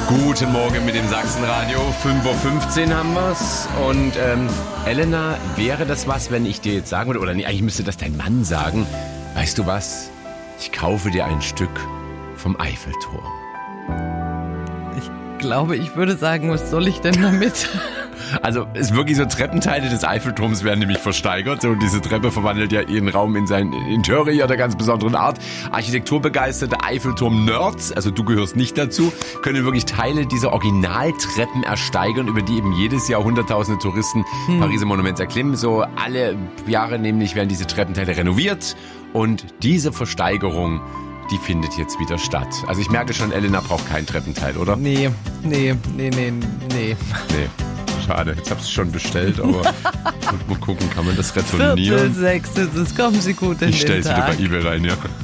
Guten Morgen mit dem Sachsenradio. 5.15 Uhr haben wir's. Und Elena, wäre das was, wenn ich dir jetzt sagen würde, oder nee, eigentlich müsste das dein Mann sagen, weißt du was, ich kaufe dir ein Stück vom Eiffelturm. Ich glaube, ich würde sagen, was soll ich denn damit? Also es ist wirklich so, Treppenteile des Eiffelturms werden nämlich versteigert. Und diese Treppe verwandelt ja ihren Raum in sein Interieur der ganz besonderen Art. Architekturbegeisterte Eiffelturm-Nerds, also du gehörst nicht dazu, können wirklich Teile dieser Originaltreppen ersteigern, über die eben jedes Jahr hunderttausende Touristen Pariser Monuments erklimmen. So alle Jahre nämlich werden diese Treppenteile renoviert und diese Versteigerung, die findet jetzt wieder statt. Also ich merke schon, Elena braucht kein Treppenteil, oder? Nee. Nee. Schade, jetzt hab's schon bestellt, aber mal gucken, kann man das retournieren? 5:45, das kommen Sie gut in den Tag. Ich stell's wieder bei eBay rein, ja.